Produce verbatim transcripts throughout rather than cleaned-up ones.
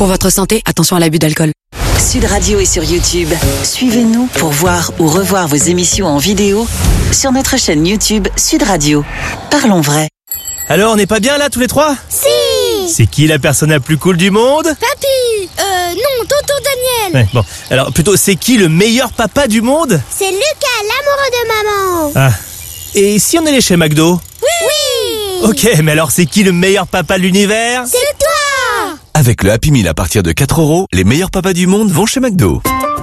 Pour votre santé, attention à l'abus d'alcool. Sud Radio est sur YouTube. Suivez-nous pour voir ou revoir vos émissions en vidéo sur notre chaîne YouTube Sud Radio. Parlons vrai. Alors, on n'est pas bien là tous les trois ? Si. C'est qui la personne la plus cool du monde ? Papy. Euh, non, tonton Daniel. Ouais, bon, alors plutôt, c'est qui le meilleur papa du monde ? C'est Lucas, l'amoureux de maman. Ah. Et si on allait chez McDo ? Oui. Ok, mais alors c'est qui le meilleur papa de l'univers ? C'est toi. Avec le Happy Meal à partir de quatre euros, les meilleurs papas du monde vont chez McDo.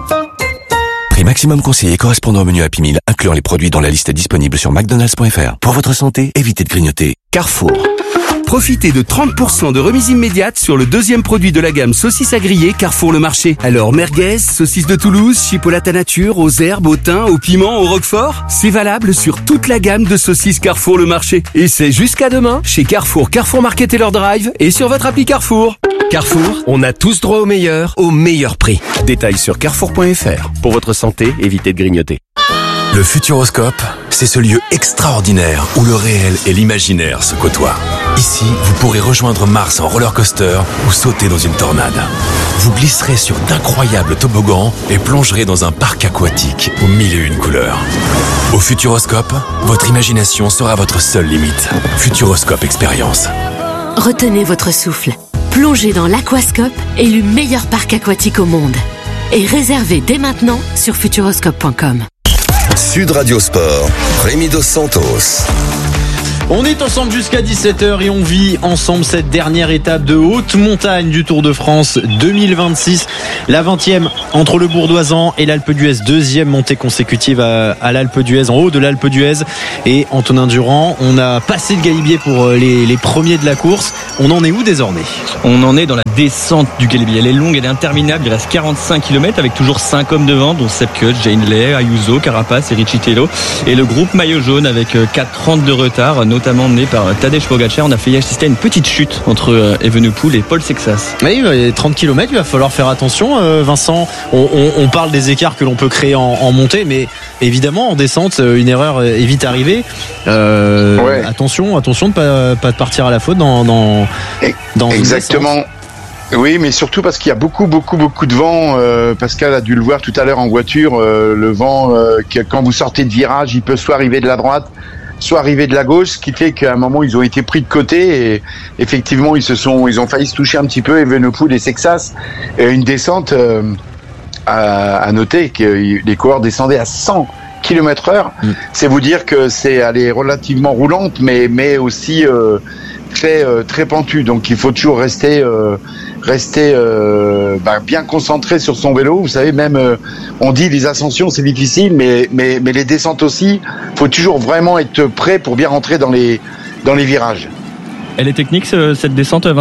Prix maximum conseillé correspondant au menu Happy Meal, incluant les produits dans la liste disponible sur mcdonalds point f r. Pour votre santé, évitez de grignoter. Carrefour. Profitez de trente pour cent de remise immédiate sur le deuxième produit de la gamme saucisses à griller Carrefour Le Marché. Alors merguez, saucisses de Toulouse, chipolata nature, aux herbes, au thym, au piment, au roquefort. C'est valable sur toute la gamme de saucisses Carrefour Le Marché. Et c'est jusqu'à demain chez Carrefour, Carrefour Market et leur drive et sur votre appli Carrefour. Carrefour, on a tous droit au meilleur, au meilleur prix. Détails sur carrefour point f r. Pour votre santé, évitez de grignoter. Le Futuroscope, c'est ce lieu extraordinaire où le réel et l'imaginaire se côtoient. Ici, vous pourrez rejoindre Mars en roller coaster ou sauter dans une tornade. Vous glisserez sur d'incroyables toboggans et plongerez dans un parc aquatique aux mille et une couleurs. Au Futuroscope, votre imagination sera votre seule limite. Futuroscope Expérience. Retenez votre souffle. Plongez dans l'Aquascope, élu meilleur parc aquatique au monde. Et réservez dès maintenant sur futuroscope point com. Sud Radio Sport, Rémi Dos Santos. On est ensemble jusqu'à dix-sept heures et on vit ensemble cette dernière étape de haute montagne du Tour de France deux mille vingt-six. La vingtième entre le Bourdoisan et l'Alpe d'Huez. Deuxième montée consécutive à, à l'Alpe d'Huez, en haut de l'Alpe d'Huez. Et Antonin Durand, on a passé le Galibier pour les, les premiers de la course. On en est où désormais ? On en est dans la descente du Galibier. Elle est longue, elle est interminable. Il reste quarante-cinq kilomètres avec toujours cinq hommes devant, dont Sepp Kuss, Jane Lay, Ayuso, Carapaz et Richie Tello. Et le groupe maillot jaune avec quatre trente de retard, notamment mené par Tadej Pogacar. On a failli assister à une petite chute entre Evenepoel et Paul Sexas. Oui, trente kilomètres, il va falloir faire attention, Vincent. On, on, on parle des écarts que l'on peut créer en, en montée, mais évidemment en descente, une erreur est vite arrivée. Euh, ouais. Attention, attention de pas pas de partir à la faute dans dans, dans exactement. Une oui, mais surtout parce qu'il y a beaucoup, beaucoup, beaucoup de vent. Euh, Pascal a dû le voir tout à l'heure en voiture. Euh, le vent, euh, que, quand vous sortez de virage, il peut soit arriver de la droite, soit arriver de la gauche, ce qui fait qu'à un moment ils ont été pris de côté et effectivement ils se sont, ils ont failli se toucher un petit peu. Evenepoel et Sexas, et une descente euh, à, à noter que les coureurs descendaient à cent kilomètres heure. Mmh. C'est vous dire que c'est elle est relativement roulante, mais mais aussi euh, très euh, très pentue. Donc il faut toujours rester euh, rester euh, bah, bien concentré sur son vélo. Vous savez, même euh, on dit les ascensions c'est difficile, mais mais mais les descentes aussi. Faut toujours vraiment être prêt pour bien rentrer dans les dans les virages. Elle est technique cette descente, Vincent ?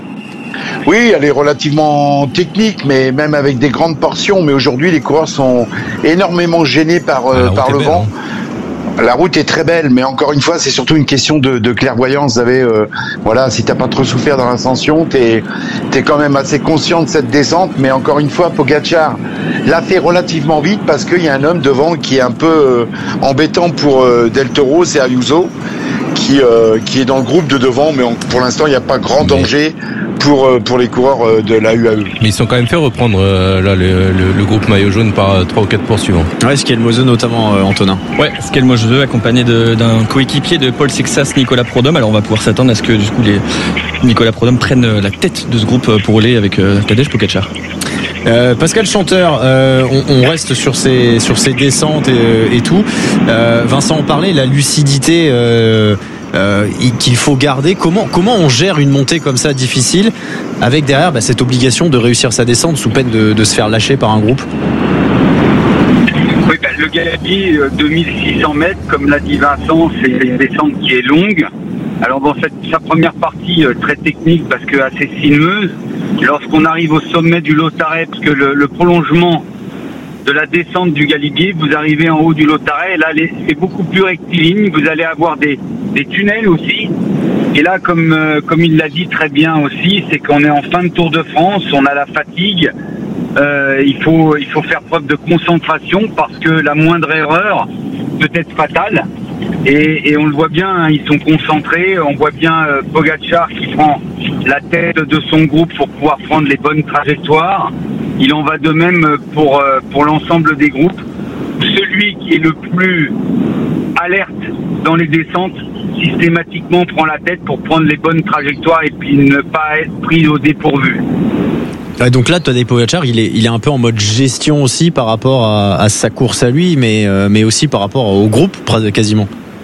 Oui, elle est relativement technique, mais même avec des grandes portions. Mais aujourd'hui, les coureurs sont énormément gênés par euh, par le belle, vent. Hein. La route est très belle, mais encore une fois, c'est surtout une question de, de clairvoyance. Vous savez, euh, voilà, si t'as pas trop souffert dans l'ascension, t'es t'es quand même assez conscient de cette descente. Mais encore une fois, Pogacar l'a fait relativement vite parce qu'il y a un homme devant qui est un peu euh, embêtant pour euh, Del Toro, c'est Ayuso, qui euh, qui est dans le groupe de devant, mais on, pour l'instant, il n'y a pas grand danger pour pour les coureurs de la U A E. Mais ils sont quand même fait reprendre euh, là le, le, le groupe maillot jaune par euh, trois ou quatre poursuivants. Ouais, Skelmose notamment, euh, Antonin. Ouais, Skelmose accompagné de, d'un coéquipier de Paul Sexas, Nicolas Prodhomme. Alors on va pouvoir s'attendre à ce que du coup les Nicolas Prodhomme prenne la tête de ce groupe pour rouler avec euh, Tadej Pogacar. Euh, Pascal Chanteur, euh, on, on reste sur ces sur ces descentes et, et tout. Euh, Vincent en parlait, la lucidité. Euh, Euh, qu'il faut garder. Comment, comment on gère une montée comme ça difficile avec derrière bah, cette obligation de réussir sa descente sous peine de, de se faire lâcher par un groupe? Oui, bah, le Galibier, deux mille six cents mètres, comme l'a dit Vincent, c'est une descente qui est longue. Alors bon, cette, sa première partie euh, très technique parce que assez sinueuse. Lorsqu'on arrive au sommet du Lautaret, parce que le, le prolongement de la descente du Galibier, vous arrivez en haut du Lautaret, là c'est beaucoup plus rectiligne, vous allez avoir des, des tunnels aussi, et là comme, euh, comme il l'a dit très bien aussi, c'est qu'on est en fin de Tour de France, on a la fatigue, euh, il faut, il faut faire preuve de concentration parce que la moindre erreur peut être fatale, Et, et on le voit bien, hein, ils sont concentrés. On voit bien euh, Pogačar qui prend la tête de son groupe pour pouvoir prendre les bonnes trajectoires. Il en va de même pour, euh, pour l'ensemble des groupes. Celui qui est le plus alerte dans les descentes, systématiquement prend la tête pour prendre les bonnes trajectoires et puis ne pas être pris au dépourvu. Ouais, donc là, Tadej Pogačar, il est, il est un peu en mode gestion aussi par rapport à, à sa course à lui, mais, euh, mais aussi par rapport au groupe, quasiment.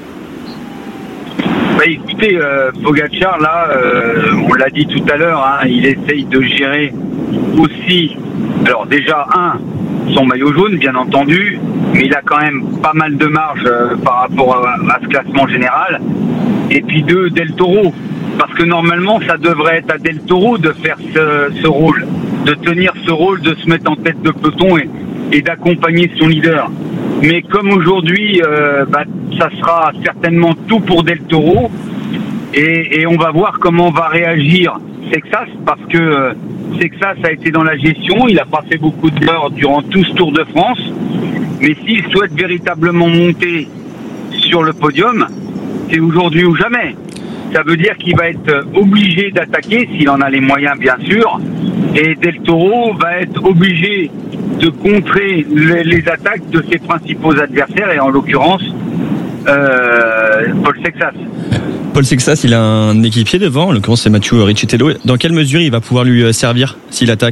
Bah, écoutez, euh, Pogačar, là, euh, on l'a dit tout à l'heure, hein, il essaye de gérer aussi, alors déjà, un, son maillot jaune, bien entendu, mais il a quand même pas mal de marge euh, par rapport à, à ce classement général. Et puis deux, Del Toro, parce que normalement, ça devrait être à Del Toro de faire ce, ce rôle, de tenir ce rôle, de se mettre en tête de peloton et, et d'accompagner son leader. Mais comme aujourd'hui, euh, bah, ça sera certainement tout pour Del Toro, et, et on va voir comment va réagir Sexas, parce que euh, Sexas a été dans la gestion, il a pas fait beaucoup d'heures durant tout ce Tour de France, mais s'il souhaite véritablement monter sur le podium, c'est aujourd'hui ou jamais. Ça veut dire qu'il va être obligé d'attaquer, s'il en a les moyens bien sûr, et Del Toro va être obligé de contrer les, les attaques de ses principaux adversaires, et en l'occurrence euh, Paul Sexas. Paul Sexas, il a un équipier devant, en l'occurrence c'est Mathieu Riccitello. Dans quelle mesure il va pouvoir lui servir s'il attaque ?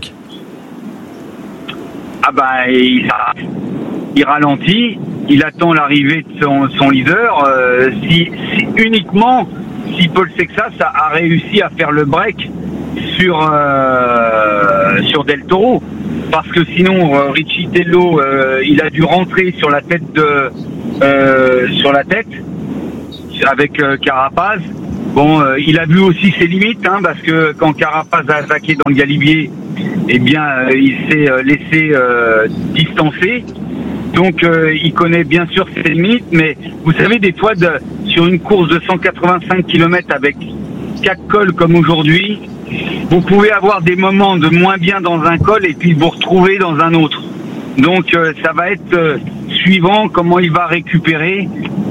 Ah bah il, il ralentit, il attend l'arrivée de son, son leader. Euh, si, si uniquement si Paul Sexas a, a réussi à faire le break sur euh, sur Del Toro, parce que sinon euh, Riccitello euh, il a dû rentrer sur la tête de euh, sur la tête avec euh, Carapaz. Bon, euh, il a vu aussi ses limites, hein, parce que quand Carapaz a attaqué dans le Galibier, eh bien, euh, il s'est euh, laissé euh, distancer. Donc, euh, il connaît bien sûr ses limites, mais vous savez, des fois, de, sur une course de cent quatre-vingt-cinq kilomètres avec quatre cols comme aujourd'hui, vous pouvez avoir des moments de moins bien dans un col et puis vous retrouver dans un autre. Donc, euh, ça va être euh, suivant comment il va récupérer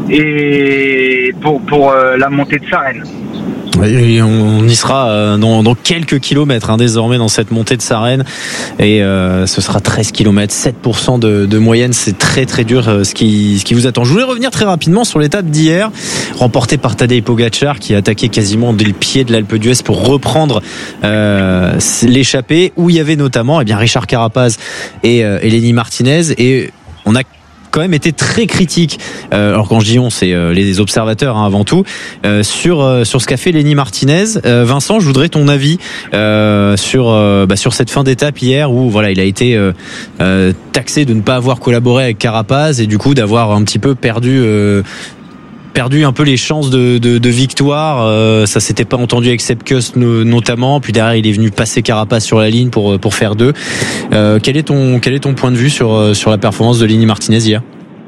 et pour pour euh, la montée de Sarenne. Et on y sera dans, dans quelques kilomètres hein, désormais dans cette montée de Sarenne, et euh, ce sera treize kilomètres, sept pour cent de, de moyenne. C'est très très dur euh, ce qui ce qui vous attend. Je voulais revenir très rapidement sur l'étape d'hier, remportée par Tadej Pogačar, qui a attaqué quasiment dès le pied de l'Alpe d'Huez pour reprendre euh, l'échappée, où il y avait notamment eh bien Richard Carapaz et, euh, et Lenny Martinez, et on a quand même été très critique, euh, alors quand je dis on, c'est euh, les observateurs hein, avant tout, euh, sur euh, sur ce qu'a fait Lenny Martinez. Euh, Vincent, je voudrais ton avis euh, sur euh, bah, sur cette fin d'étape hier, où voilà, il a été euh, euh, taxé de ne pas avoir collaboré avec Carapaz et du coup d'avoir un petit peu perdu euh, perdu un peu les chances de, de, de victoire. Euh, ça s'était pas entendu avec Sepp Kuss no, notamment. Puis derrière, il est venu passer Carapaz sur la ligne pour pour faire deux. Euh, quel est ton quel est ton point de vue sur sur la performance de Lenny Martinez hier ?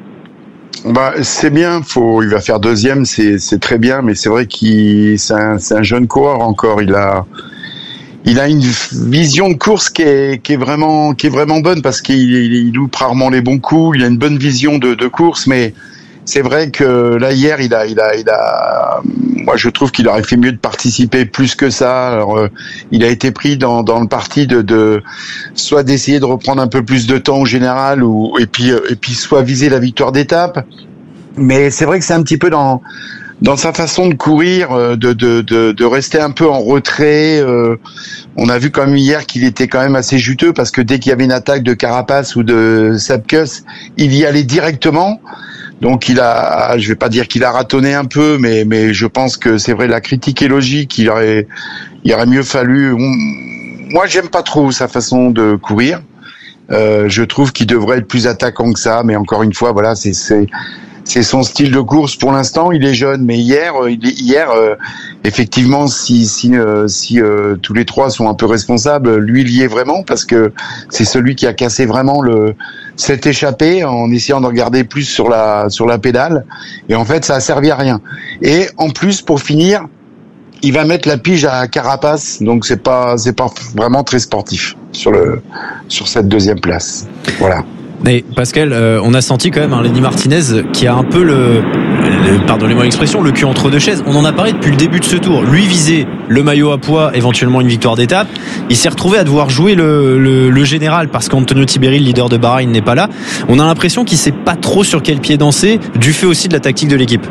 Bah c'est bien, faut il va faire deuxième, c'est c'est très bien, mais c'est vrai qu'il c'est un c'est un jeune coureur encore. Il a il a une vision de course qui est qui est vraiment qui est vraiment bonne, parce qu'il il, il loupe rarement les bons coups. Il a une bonne vision de de course, mais c'est vrai que là hier il a il a il a moi je trouve qu'il aurait fait mieux de participer plus que ça. Alors euh, il a été pris dans dans le parti de de soit d'essayer de reprendre un peu plus de temps au général, ou et puis et puis soit viser la victoire d'étape. Mais c'est vrai que c'est un petit peu dans dans sa façon de courir, de de de, de rester un peu en retrait. Euh, on a vu quand même hier qu'il était quand même assez juteux, parce que dès qu'il y avait une attaque de Carapaz ou de Sepp Kuss, il y allait directement. Donc il a, je vais pas dire qu'il a ratonné un peu, mais mais je pense que c'est vrai, la critique est logique. Il aurait, il aurait mieux fallu. Moi, j'aime pas trop sa façon de courir. Euh, je trouve qu'il devrait être plus attaquant que ça, mais encore une fois, voilà, c'est c'est c'est son style de course pour l'instant. Il est jeune, mais hier, hier, euh, effectivement, si si euh, si euh, tous les trois sont un peu responsables, lui il y est vraiment, parce que c'est celui qui a cassé vraiment le cette échappée en essayant de regarder plus sur la sur la pédale, et en fait ça a servi à rien. Et en plus, pour finir, il va mettre la pige à Carapaz, donc c'est pas c'est pas vraiment très sportif sur le sur cette deuxième place. Voilà. Et Pascal, euh, on a senti quand même un Lenny Martinez qui a un peu le, le pardonnez-moi l'expression, le cul entre deux chaises. On en a parlé depuis le début de ce tour. Lui visait le maillot à poids, éventuellement une victoire d'étape. Il s'est retrouvé à devoir jouer le, le, le général parce qu'Antonio Tiberi, le leader de Bahreïn, n'est pas là. On a l'impression qu'il sait pas trop sur quel pied danser, du fait aussi de la tactique de l'équipe.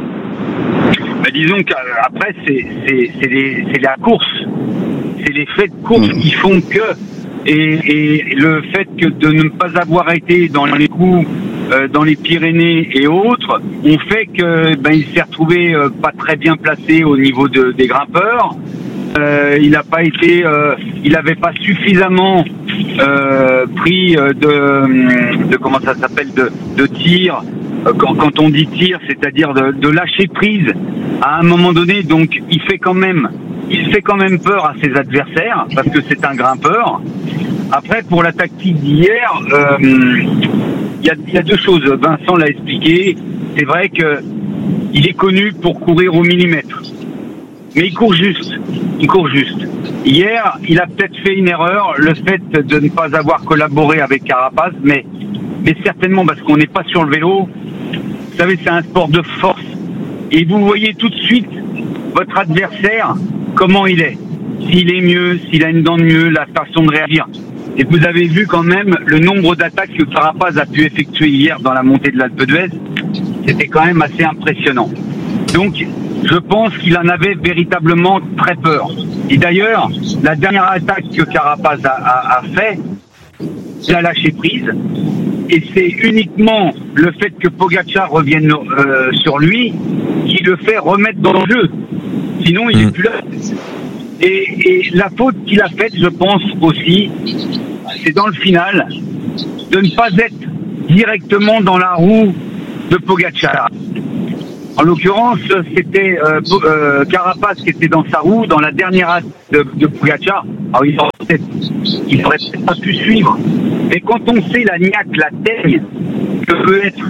Bah, disons qu'après c'est, c'est, c'est, les, c'est la course, c'est les faits de course qui font que et, et le fait que de ne pas avoir été dans les coups euh, dans les Pyrénées et autres, ont fait que ben il s'est retrouvé euh, pas très bien placé au niveau de, des grimpeurs. Euh, il n'a pas été, euh, il n'avait pas suffisamment euh, pris de, de comment ça s'appelle de, de tir. Quand, quand on dit tir, c'est-à-dire de, de lâcher prise à un moment donné. Donc il fait quand même, il fait quand même peur à ses adversaires parce que c'est un grimpeur. Après, pour la tactique d'hier, euh, il y a, y a deux choses. Vincent l'a expliqué. C'est vrai que il est connu pour courir au millimètre. Mais il court juste, il court juste. Hier, il a peut-être fait une erreur, le fait de ne pas avoir collaboré avec Carapaz, mais, mais certainement parce qu'on n'est pas sur le vélo. Vous savez, c'est un sport de force. Et vous voyez tout de suite votre adversaire, comment il est. S'il est mieux, s'il a une dent de mieux, la façon de réagir. Et vous avez vu quand même le nombre d'attaques que Carapaz a pu effectuer hier dans la montée de l'Alpe d'Huez. C'était quand même assez impressionnant. Donc, je pense qu'il en avait véritablement très peur. Et d'ailleurs, la dernière attaque que Carapaz a, a, a fait, il a lâché prise. Et c'est uniquement le fait que Pogačar revienne euh, sur lui qui le fait remettre dans le jeu. Sinon, il n'est plus là. Et, et la faute qu'il a faite, je pense aussi, c'est dans le final, de ne pas être directement dans la roue de Pogačar. En l'occurrence, c'était euh, euh, Carapaz qui était dans sa roue, dans la dernière acte de, de Pogačar. Alors, il aurait peut-être, il aurait peut-être pas pu suivre. Mais quand on sait la niaque, la teigne que peut être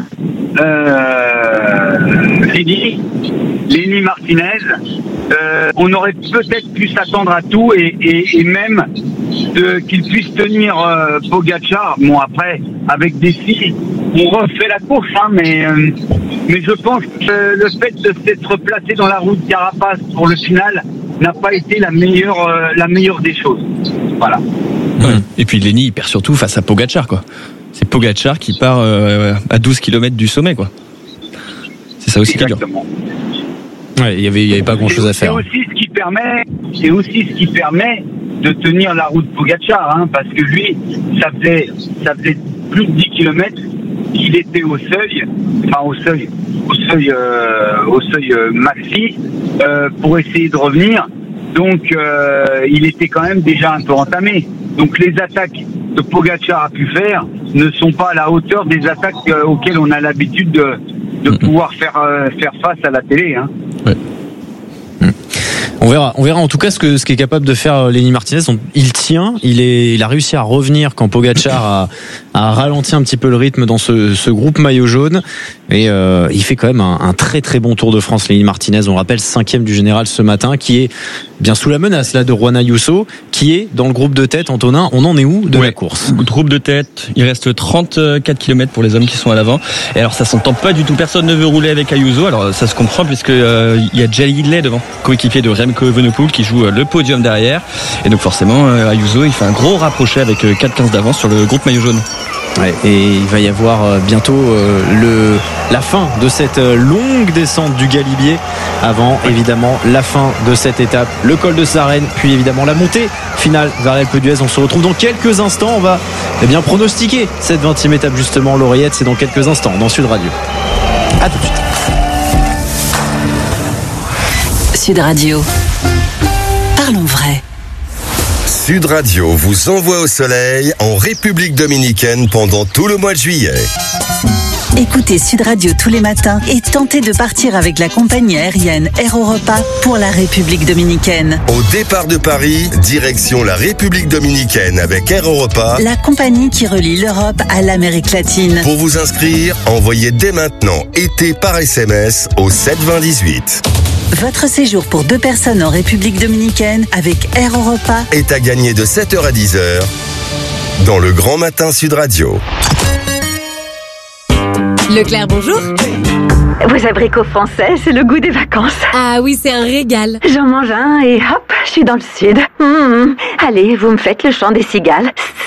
euh, Lenny, Lenny Martinez, euh, on aurait peut-être pu s'attendre à tout et, et, et même de, qu'il puisse tenir euh, Pogačar. Bon, après, avec des filles, on refait la course, hein, mais, euh, mais je pense que le fait de s'être placé dans la roue de Carapaz pour le final n'a pas été la meilleure, euh, la meilleure des choses. Voilà. Ouais. Et puis Lenny, il perd surtout face à Pogačar, quoi. C'est Pogačar qui part euh, à douze kilomètres du sommet, quoi. C'est ça aussi qui est dur. Ouais, il y avait, il y avait pas grand chose à faire. C'est aussi ce qui permet, c'est aussi ce qui permet de tenir la route Pogačar, hein, parce que lui, ça faisait, ça faisait plus de dix kilomètres qu'il était au seuil, enfin au seuil, au seuil, euh, au seuil euh, maxi, euh, pour essayer de revenir. Donc, euh, il était quand même déjà un peu entamé. Donc, les attaques que Pogačar a pu faire ne sont pas à la hauteur des attaques euh, auxquelles on a l'habitude de, de pouvoir faire, euh, faire face à la télé, hein. Ouais. On verra, on verra en tout cas ce que ce qu'est capable de faire Lenny Martinez. On, il tient, il est, il a réussi à revenir quand Pogačar a, a ralenti un petit peu le rythme dans ce, ce groupe maillot jaune. Et euh, il fait quand même un, un très très bon Tour de France, Lenny Martinez. On rappelle cinquième du général ce matin, qui est bien sous la menace là de Juan Ayuso, qui est dans le groupe de tête. Antonin, on en est où de ouais, la course? Groupe de tête, il reste trente-quatre kilomètres pour les hommes qui sont à l'avant. Et alors ça s'entend pas du tout, personne ne veut rouler avec Ayuso. Alors ça se comprend puisque euh, il y a Jay Hindley devant, coéquipier de Remco Evenepoel, qui joue le podium derrière. Et donc forcément euh, Ayuso il fait un gros rapproché avec euh, quatre quinze d'avance sur le groupe maillot jaune. Ouais, et il va y avoir euh, bientôt euh, le, la fin de cette euh, longue descente du Galibier, avant évidemment la fin de cette étape, le col de Sarenne, puis évidemment la montée finale vers l'Alpe d'Huez. On se retrouve dans quelques instants, on va eh bien pronostiquer cette vingtième étape justement, l'Oreillette, c'est dans quelques instants dans Sud Radio. À tout de suite. Sud Radio. Parlons vrai. Sud Radio vous envoie au soleil en République dominicaine pendant tout le mois de juillet. Écoutez Sud Radio tous les matins et tentez de partir avec la compagnie aérienne Air Europa pour la République dominicaine. Au départ de Paris, direction la République dominicaine avec Air Europa, la compagnie qui relie l'Europe à l'Amérique latine. Pour vous inscrire, envoyez dès maintenant été par S M S au sept vingt dix-huit. Votre séjour pour deux personnes en République dominicaine avec Air Europa est à gagner de sept heures à dix heures dans le Grand Matin Sud Radio. Leclerc, bonjour. Vos abricots français, c'est le goût des vacances. Ah oui, c'est un régal. J'en mange un et hop, je suis dans le sud. Mmh. Allez, vous me faites le chant des cigales.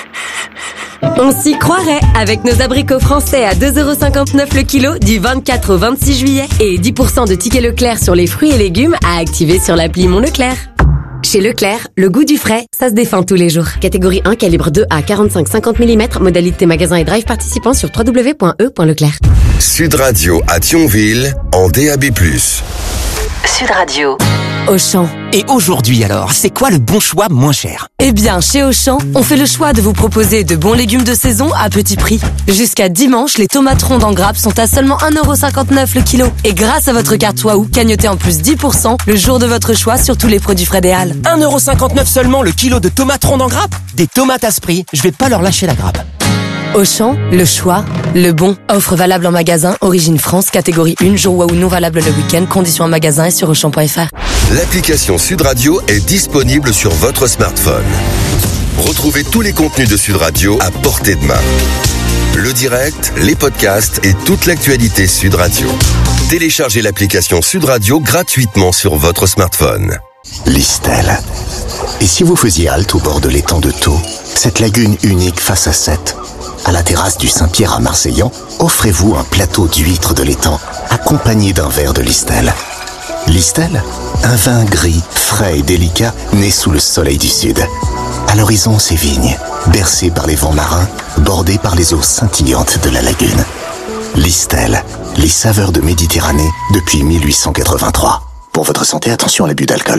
On s'y croirait avec nos abricots français à deux euros cinquante-neuf le kilo du vingt-quatre au vingt-six juillet et dix pour cent de tickets Leclerc sur les fruits et légumes à activer sur l'appli Mon Leclerc. Chez Leclerc, le goût du frais, ça se défend tous les jours. Catégorie un, calibre deux à quarante-cinq cinquante millimètres, modalité magasin et drive participant sur w w w point e point leclerc. Sud Radio à Thionville en D A B plus. Sud Radio. Auchan. Et aujourd'hui alors, c'est quoi le bon choix moins cher? Eh bien, chez Auchan, on fait le choix de vous proposer de bons légumes de saison à petit prix. Jusqu'à dimanche, les tomates rondes en grappe sont à seulement un euro cinquante-neuf le kilo. Et grâce à votre carte Waouh, cagnotez en plus dix pour cent le jour de votre choix sur tous les produits frais des Halles. un euro cinquante-neuf seulement le kilo de tomates rondes en grappe? Des tomates à ce prix, je vais pas leur lâcher la grappe. Auchan, le choix, le bon. Offre valable en magasin, origine France, catégorie un, jour Waouh non valable le week-end, conditions en magasin et sur auchan point f r. L'application Sud Radio est disponible sur votre smartphone. Retrouvez tous les contenus de Sud Radio à portée de main. Le direct, les podcasts et toute l'actualité Sud Radio. Téléchargez l'application Sud Radio gratuitement sur votre smartphone. Listel. Et si vous faisiez halte au bord de l'étang de Thau, cette lagune unique face à Sète, à la terrasse du Saint-Pierre à Marseillan, offrez-vous un plateau d'huîtres de l'étang, accompagné d'un verre de Listel. Listel, un vin gris, frais et délicat, né sous le soleil du sud. À l'horizon, ses vignes, bercées par les vents marins, bordées par les eaux scintillantes de la lagune. Listel, les saveurs de Méditerranée depuis mille huit cent quatre-vingt-trois. Pour votre santé, attention à l'abus d'alcool.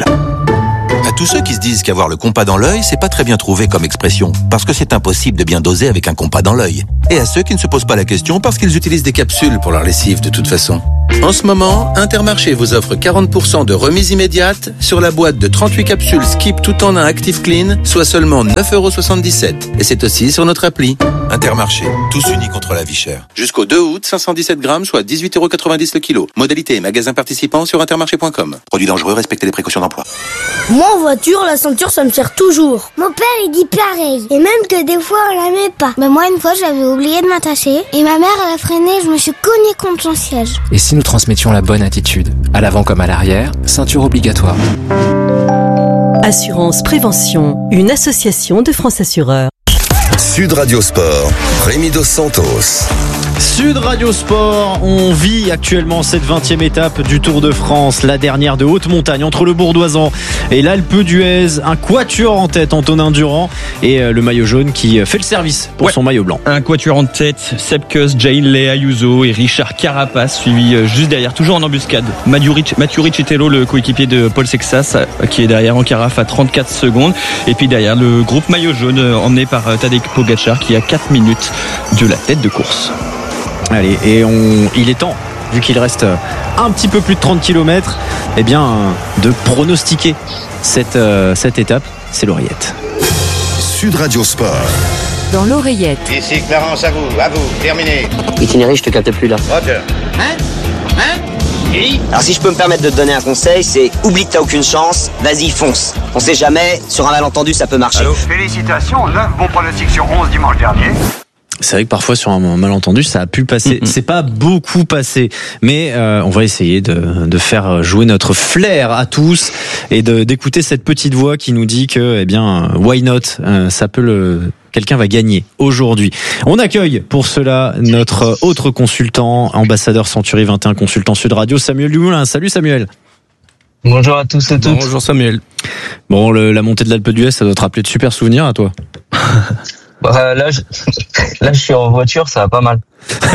À tous ceux qui se disent qu'avoir le compas dans l'œil, c'est pas très bien trouvé comme expression, parce que c'est impossible de bien doser avec un compas dans l'œil. Et à ceux qui ne se posent pas la question parce qu'ils utilisent des capsules pour leur lessive de toute façon. En ce moment, Intermarché vous offre quarante pour cent de remise immédiate sur la boîte de trente-huit capsules Skip tout en un Active Clean, soit seulement neuf euros soixante-dix-sept. Et c'est aussi sur notre appli. Intermarché, tous unis contre la vie chère. Jusqu'au deux août, cinq cent dix-sept grammes, soit dix-huit euros quatre-vingt-dix le kilo. Modalité et magasin participant sur intermarché point com. Produit dangereux, respectez les précautions d'emploi. Moi en voiture, la ceinture ça me sert toujours. Mon père il dit pareil. Et même que des fois on la met pas. Ben moi une fois j'avais oublié de m'attacher. Et ma mère elle a freiné, je me suis cognée contre son siège. Et si nous transmettions la bonne attitude, à l'avant comme à l'arrière, ceinture obligatoire. Assurance Prévention, une association de France Assureurs. Sud Radio Sport, Rémi Dos Santos. Sud Radio Sport, on vit actuellement cette vingtième étape du Tour de France, la dernière de haute montagne entre le Bourdoisan et l'Alpe d'Huez. Un quatuor en tête, Antonin Durand, et le maillot jaune qui fait le service pour ouais. son maillot blanc. Un quatuor en tête, Sepp Kuss, Hindley, Ayuso et Richard Carapace, suivi juste derrière, toujours en embuscade. Mathieu Riccitello, le coéquipier de Paul Sexas, qui est derrière en carafe à trente-quatre secondes. Et puis derrière, le groupe maillot jaune emmené par Tadej Pogačar qui a quatre minutes de la tête de course. Allez, et on, il est temps, vu qu'il reste un petit peu plus de trente kilomètres, eh bien, de pronostiquer cette, euh, cette étape. C'est l'oreillette. Sud Radio Sport. Dans l'oreillette. Ici Clarence, à vous, à vous, terminé. Itinéraire, je te capte plus là. Roger. Hein Hein Et Alors si je peux me permettre de te donner un conseil, c'est oublie que t'as aucune chance, vas-y fonce. On sait jamais, sur un malentendu ça peut marcher. Allô. Félicitations, neuf bons pronostics sur onze dimanche dernier. C'est vrai que parfois sur un malentendu ça a pu passer, mm-hmm. c'est pas beaucoup passé, mais euh, on va essayer de, de faire jouer notre flair à tous et de, d'écouter cette petite voix qui nous dit que, eh bien, why not, euh, ça peut le, quelqu'un va gagner aujourd'hui. On accueille pour cela notre autre consultant, ambassadeur Century vingt et un, consultant Sud Radio, Samuel Dumoulin. Salut Samuel. Bonjour à tous et toutes. Bonjour Samuel. Bon, le, la montée de l'Alpe d'Huez, ça doit te rappeler de super souvenirs à toi. Bah, là, je, là, je suis en voiture, ça va pas mal.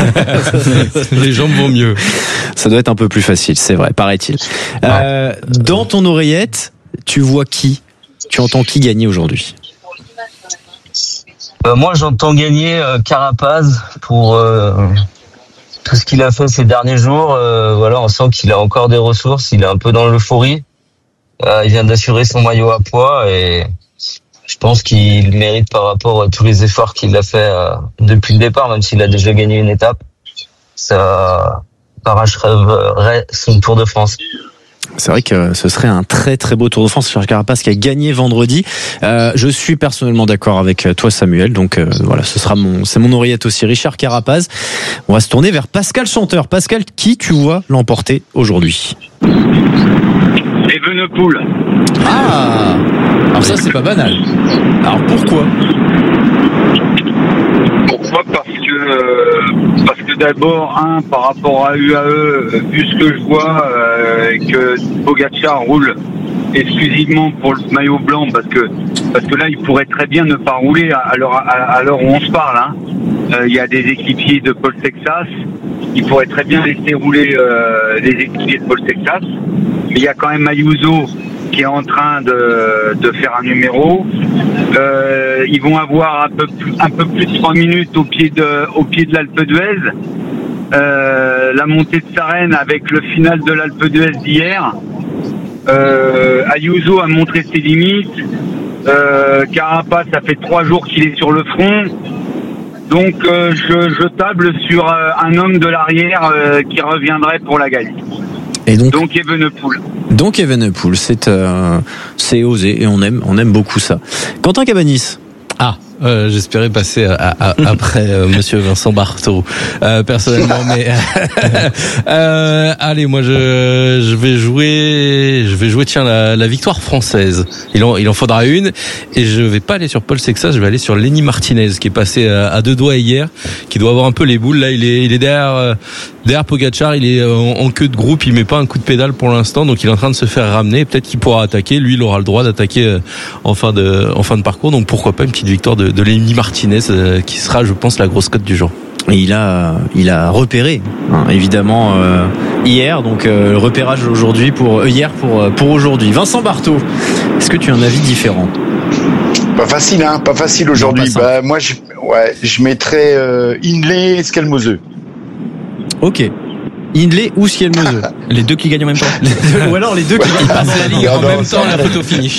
Les jambes vont mieux. Ça doit être un peu plus facile, c'est vrai, paraît-il. Ouais. Euh, dans ton oreillette, tu vois qui ? Tu entends qui gagner aujourd'hui ? euh, Moi, j'entends gagner euh, Carapace pour euh, tout ce qu'il a fait ces derniers jours. Euh, voilà, on sent qu'il a encore des ressources, il est un peu dans l'euphorie. Euh, il vient d'assurer son maillot à poids et je pense qu'il mérite par rapport à tous les efforts qu'il a fait euh, depuis le départ, même s'il a déjà gagné une étape. Ça arracherait son Tour de France. C'est vrai que ce serait un très très beau Tour de France. Richard Carapaz qui a gagné vendredi. Euh, je suis personnellement d'accord avec toi, Samuel. Donc euh, voilà, ce sera mon, c'est mon oreillette aussi. Richard Carapaz. On va se tourner vers Pascal Chanteur. Pascal, qui tu vois l'emporter aujourd'hui? Evenepoel. Ah, alors ça c'est pas banal. Alors pourquoi? Pourquoi? Parce que euh, parce que d'abord, un, par rapport à U A E, vu ce que je vois, euh, que Pogačar roule exclusivement pour le maillot blanc, parce que parce que là, il pourrait très bien ne pas rouler à l'heure à, à l'heure où on se parle. Hein. Euh, il y a des équipiers de Paul Texas, il pourrait très bien laisser rouler euh, les équipiers de Paul Texas, mais il y a quand même Ayuso qui est en train de, de faire un numéro. Euh, ils vont avoir un peu, un peu plus de trois minutes au pied de, au pied de l'Alpe d'Huez. Euh, la montée de Sarenne avec le final de l'Alpe d'Huez d'hier. Euh, Ayuso a montré ses limites. Euh, Carapaz, ça fait trois jours qu'il est sur le front. Donc euh, je, je table sur euh, un homme de l'arrière euh, qui reviendrait pour la gagne. Et donc, donc Evenepoel. Donc Evenepoel, c'est euh, c'est osé et on aime on aime beaucoup ça. Quentin Cabanis. Ah. Euh, j'espérais passer à, à, après euh, Monsieur Vincent Barthaud euh, personnellement, mais euh, allez, moi je je vais jouer je vais jouer tiens la, la victoire française. Il en il en faudra une et je vais pas aller sur Paul Texas, je vais aller sur Lenny Martinez qui est passé à, à deux doigts hier, qui doit avoir un peu les boules là. Il est il est derrière euh, derrière Pogačar, il est en, en queue de groupe, il met pas un coup de pédale pour l'instant, donc il est en train de se faire ramener. Peut-être qu'il pourra attaquer. Lui, il aura le droit d'attaquer euh, en fin de en fin de parcours. Donc pourquoi pas une petite victoire de de Lenny Martinez euh, qui sera, je pense, la grosse cote du jour. Et il a, il a repéré, hein, évidemment, euh, hier. Donc euh, le repérage aujourd'hui pour euh, hier pour pour aujourd'hui. Vincent Barthaud, est-ce que tu as un avis différent? Pas facile, hein, pas facile aujourd'hui. Non, pas bah moi, je, ouais, je mettrais euh, Hindley, Schelmoseux. Ok. Hindley ou Schelmoseux. Les deux qui gagnent en même temps. Ou alors les deux qui ouais, passent la ligne en non, même temps, la photo finish.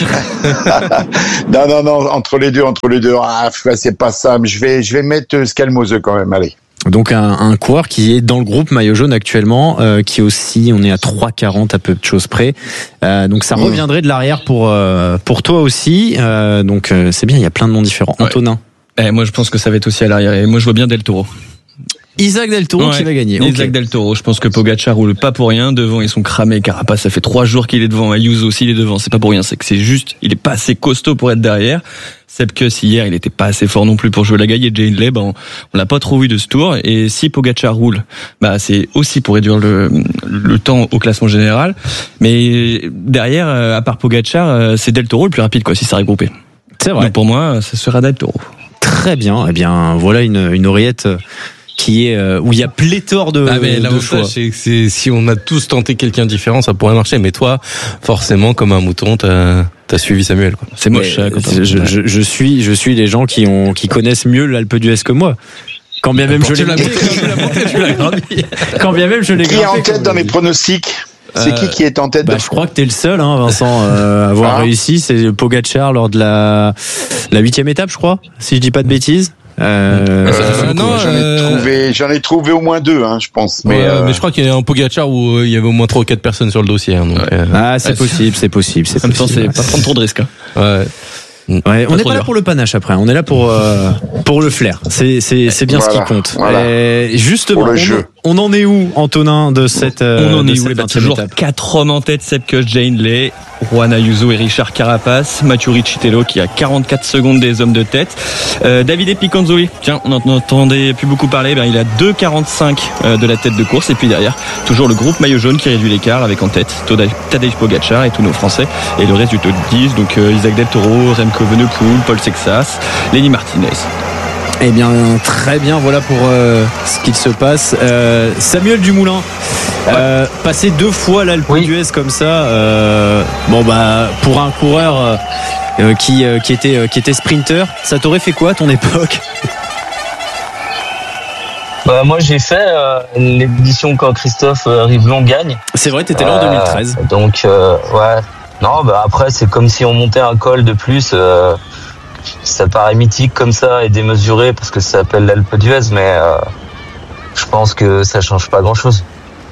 non, non, non, entre les deux, entre les deux, ah, c'est pas ça, mais je vais, je vais mettre Schelmoseux quand même, allez. Donc un, un coureur qui est dans le groupe maillot jaune actuellement, euh, qui aussi, on est à trois quarante à peu de choses près. Euh, donc ça reviendrait de l'arrière pour euh, pour toi aussi. Euh, donc euh, c'est bien, il y a plein de noms différents. Ouais. Antonin. Eh, moi je pense que ça va être aussi à l'arrière. Et moi je vois bien Del Toro. Isaac Del Toro ouais, qui va gagner. Isaac okay. Del Toro, je pense que Pogačar roule pas pour rien. Devant, ils sont cramés. Carapaz, ça fait trois jours qu'il est devant. Ayuso aussi, il est devant. C'est pas pour rien. C'est que c'est juste, il est pas assez costaud pour être derrière. Sepkus, hier, il était pas assez fort non plus pour jouer la gagne. Et Jay Hindley, ben, on, on l'a pas trop vu de ce tour. Et si Pogačar roule, bah, c'est aussi pour réduire le, le temps au classement général. Mais derrière, à part Pogačar, c'est Del Toro le plus rapide, quoi, si ça regroupé. C'est vrai. Donc pour moi, ça sera Del Toro. Très bien. Eh bien, voilà une, une oreillette qui est euh, où il y a pléthore de, ah mais de choix. C'est que c'est, si on a tous tenté quelqu'un différent, ça pourrait marcher. Mais toi, forcément, comme un mouton, t'as, t'as suivi Samuel, quoi. C'est moche. Mais, ça, je, je, je suis, je suis les gens qui ont, qui connaissent mieux l'Alpe d'Huez que moi. Quand bien même je l'ai gravi. Quand bien même je l'ai gravi. Qui est en tête dans les pronostics? C'est euh, qui qui est en tête? Bah, je crois que t'es le seul, hein, Vincent, euh, à avoir ah. réussi. C'est Pogačar lors de la la huitième étape, je crois, si je dis pas de bêtises. Euh, euh, non, j'en ai euh... trouvé, j'en ai trouvé au moins deux, hein, je pense. Mais, ouais, euh... mais je crois qu'il y a un Pogačar où il y avait au moins trois ou quatre personnes sur le dossier. Hein, donc, ouais. euh... Ah, c'est possible, c'est possible, c'est possible. En même temps, c'est pas prendre trop de risques. Hein. Ouais. Ouais, on n'est pas dur. Là pour le panache après, on est là pour euh, pour le flair. C'est c'est c'est bien voilà, ce qui compte. Voilà. Et justement, pour le on, jeu. on en est où, Antonin, de cette euh, on en est où, cette toujours étape. Quatre hommes en tête, Sepkus, Jay Hindley, Juan Ayuso et Richard Carapaz, Mathieu Riccitello qui a quarante-quatre secondes des hommes de tête. Euh, Davide Piconzoli, tiens, on n'entendait plus beaucoup parler, ben il a deux quarante-cinq euh, de la tête de course et puis derrière toujours le groupe maillot jaune qui réduit l'écart avec en tête Tadej Pogačar et tous nos Français et le reste du top dix, donc euh, Isaac Del Toro, Remco Evenepoel, Paul Texas, Lenny Martinez. Eh bien, très bien, voilà pour euh, ce qu'il se passe. Euh, Samuel Dumoulin, euh, passer deux fois l'Alpe oui. d'Huez comme ça, euh, bon bah pour un coureur euh, qui euh, qui était euh, qui était sprinter, ça t'aurait fait quoi à ton époque? Bah moi j'ai fait euh, l'édition quand Christophe euh, Rivelon gagne. C'est vrai, t'étais là en deux mille treize. Euh, donc euh, ouais. Non, bah après c'est comme si on montait un col de plus. Euh, ça paraît mythique comme ça et démesuré parce que ça s'appelle l'Alpe d'Huez, mais euh, je pense que ça change pas grand-chose.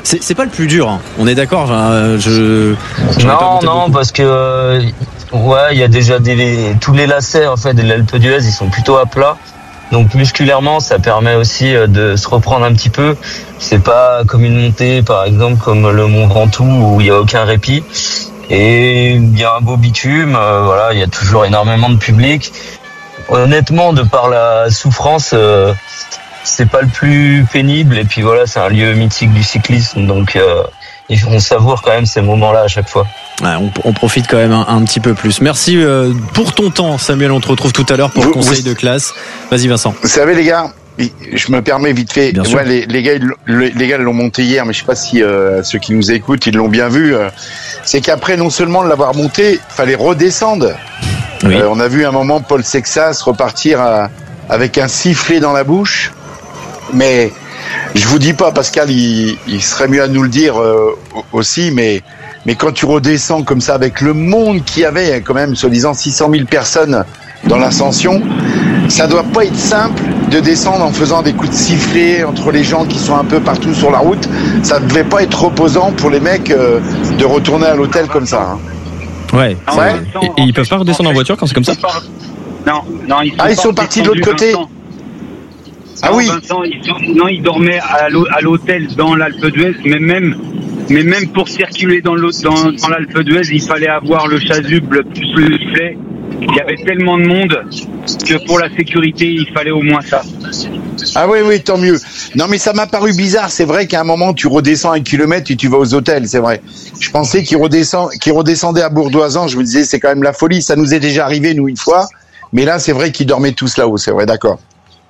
c'est, c'est pas le plus dur. Hein. On est d'accord. Enfin, je. Non, non, beaucoup. Parce que euh, ouais, il y a déjà des tous les lacets en fait de l'Alpe d'Huez, ils sont plutôt à plat. Donc musculairement, ça permet aussi de se reprendre un petit peu. C'est pas comme une montée, par exemple, comme le Mont Ventoux où il y a aucun répit. Et il y a un beau bitume. Euh, voilà, il y a toujours énormément de public. Honnêtement, de par la souffrance, euh, c'est pas le plus pénible. Et puis voilà, c'est un lieu mythique du cyclisme, donc euh, on savoure quand même ces moments-là à chaque fois. Ouais, on, on profite quand même un, un petit peu plus. Merci euh, pour ton temps, Samuel. On te retrouve tout à l'heure pour vous, le conseil vous, de classe. Vas-y, Vincent. Vous savez, les gars, je me permets vite fait. Ouais, les, les gars, ils, les gars l'ont monté hier, mais je sais pas si euh, ceux qui nous écoutent, ils l'ont bien vu. Euh, c'est qu'après, non seulement de l'avoir monté, fallait redescendre. Oui. Euh, on a vu un moment Paul Sexas repartir à, avec un sifflet dans la bouche. Mais je vous dis pas, Pascal, il, il serait mieux à nous le dire euh, aussi, mais mais quand tu redescends comme ça avec le monde qu'il y avait, quand même, soi-disant six cent mille personnes dans l'ascension, ça doit pas être simple de descendre en faisant des coups de sifflet entre les gens qui sont un peu partout sur la route. Ça devait pas être reposant pour les mecs euh, de retourner à l'hôtel comme ça. Hein. Ouais. ouais. Et, et ils peuvent pas redescendre en voiture quand c'est comme ça? Non, non. Ils sont ah, ils sont partis de l'autre côté. Vincent. Ah non, oui. Vincent, ils, non, ils dormaient à l'hôtel dans l'Alpe d'Huez, mais même, mais même pour circuler dans, dans, dans l'Alpe d'Huez, il fallait avoir le chasuble plus le sifflet. Il y avait tellement de monde que pour la sécurité, il fallait au moins ça. Ah oui, oui, tant mieux. Non, mais ça m'a paru bizarre. C'est vrai qu'à un moment, tu redescends un kilomètre et tu vas aux hôtels, c'est vrai. Je pensais qu'ils redescend, qu'ils redescendaient à Bourdoisan. Je me disais, c'est quand même la folie. Ça nous est déjà arrivé, nous, une fois. Mais là, c'est vrai qu'ils dormaient tous là-haut, c'est vrai, d'accord.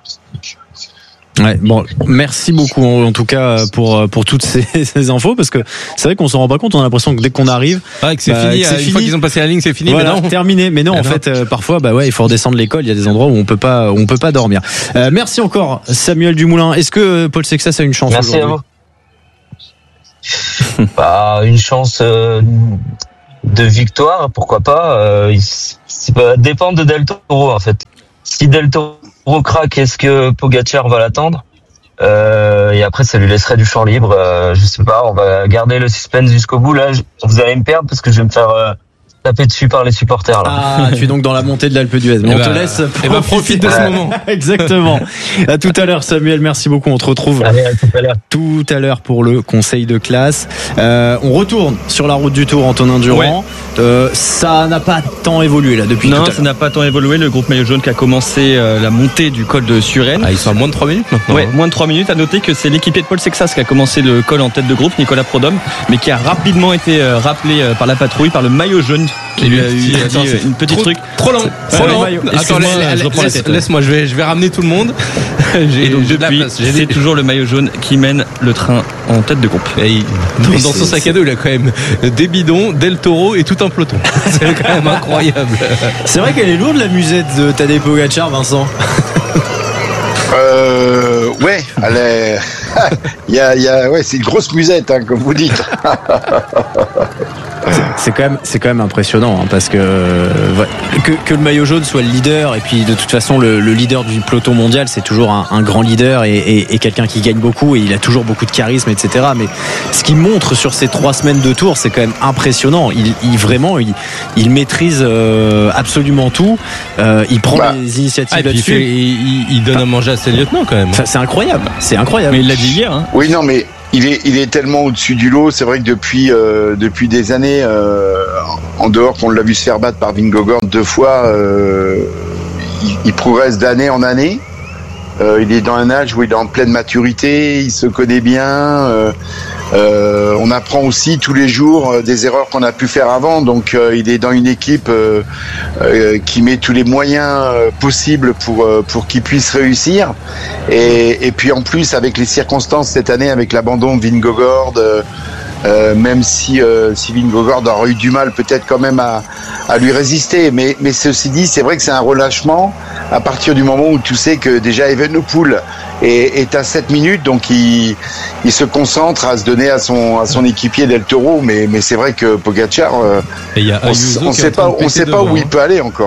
Ouais, bon, merci beaucoup en, en tout cas pour pour toutes ces, ces infos, parce que c'est vrai qu'on s'en rend pas compte, on a l'impression que dès qu'on arrive, ah, que c'est bah, fini, que c'est une fini. Fois qu'ils ont passé la ligne, c'est fini. Voilà, mais non. terminé. Mais non, ah, en non. fait, euh, parfois, bah ouais, il faut redescendre l'école. Il y a des endroits où on peut pas, où on peut pas dormir. Euh, merci encore, Samuel Dumoulin. Est-ce que Paul Sexas a une chance merci aujourd'hui? À vous. Bah, une chance euh, de victoire, pourquoi pas. Euh, c'est pas dépend de Del Toro en fait. Si Del Toro craque, est-ce que Pogacar va l'attendre? euh, Et après, ça lui laisserait du champ libre. Euh, je sais pas, on va garder le suspense jusqu'au bout. Là, je, vous allez me perdre parce que je vais me faire euh, taper dessus par les supporters. Là. Ah, tu es donc dans la montée de l'Alpe d'Huez. Mais on bah, te laisse. Et bah, profite de ce moment. Exactement. À tout à l'heure, Samuel. Merci beaucoup. On te retrouve Allez, à tout à l'heure. Tout à l'heure pour le conseil de classe. Euh, on retourne sur la route du Tour, Antonin Durand. Ouais. Euh, ça n'a pas tant évolué là depuis. Non, tout à ça n'a pas tant évolué. Le groupe maillot jaune qui a commencé euh, la montée du col de Suresnes. Ah, ils sont à moins de trois minutes maintenant. Ouais, moins de trois minutes. À noter que c'est l'équipier de Paul Sexas qui a commencé le col en tête de groupe, Nicolas Prodhomme, mais qui a rapidement été euh, rappelé euh, par la patrouille, par le maillot jaune qui lui a eu attends, dit, une petite trop, truc trop long. Trop long. Attends, laisse, je reprends laisse, la tête. Laisse-moi, je vais, je vais ramener tout le monde. J'ai, et donc depuis, c'est des... toujours le maillot jaune qui mène le train en tête de groupe. Et il, dans, dans son sac à dos, il a quand même des bidons, Del Toro et tout un peloton. C'est quand même incroyable. C'est vrai qu'elle est lourde la musette de Tadej Pogacar, Vincent. Euh, ouais, elle est. Il y a, il y a, ouais, c'est une grosse musette, hein, comme vous dites. C'est, c'est quand même, c'est quand même impressionnant, hein, parce que, ouais, que que le maillot jaune soit le leader, et puis de toute façon le, le leader du peloton mondial, c'est toujours un, un grand leader et, et, et quelqu'un qui gagne beaucoup, et il a toujours beaucoup de charisme, et cetera. Mais ce qu'il montre sur ces trois semaines de Tour, c'est quand même impressionnant. Il, il vraiment, il, il maîtrise euh, absolument tout. Euh, il prend bah. les initiatives ah, là-dessus. Il, fait, il, il donne enfin, à manger à ses lieutenants quand même. Ça, c'est incroyable, c'est incroyable. Mais il l'a dit hier. Hein. Oui, non, mais. Il est, il est tellement au-dessus du lot. C'est vrai que depuis, euh, depuis des années, euh, en dehors qu'on l'a vu se faire battre par Vingegaard deux fois, euh, il, il progresse d'année en année. Euh, il est dans un âge où il est en pleine maturité, il se connaît bien. Euh, euh, on apprend aussi tous les jours euh, des erreurs qu'on a pu faire avant. Donc, euh, il est dans une équipe euh, euh, qui met tous les moyens euh, possibles pour euh, pour qu'il puisse réussir. Et, et puis en plus, avec les circonstances cette année, avec l'abandon de Vingegaard. Euh, Euh, même si euh, si Vingegaard aurait eu du mal peut-être quand même à, à lui résister, mais mais ceci dit, c'est vrai que c'est un relâchement à partir du moment où tu sais que déjà Evenepoel est, est à sept minutes, donc il il se concentre à se donner à son à son équipier Del Toro, mais mais c'est vrai que Pogacar, euh, Et y a on, on sait pas on sait pas où il peut aller encore. Hein.